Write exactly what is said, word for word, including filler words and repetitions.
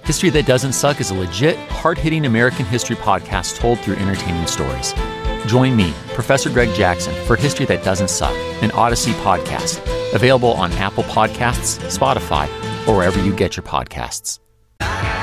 History That Doesn't Suck is a legit, hard-hitting American history podcast told through entertaining stories. Join me, Professor Greg Jackson, for History That Doesn't Suck, an Odyssey podcast, available on Apple Podcasts, Spotify, or wherever you get your podcasts.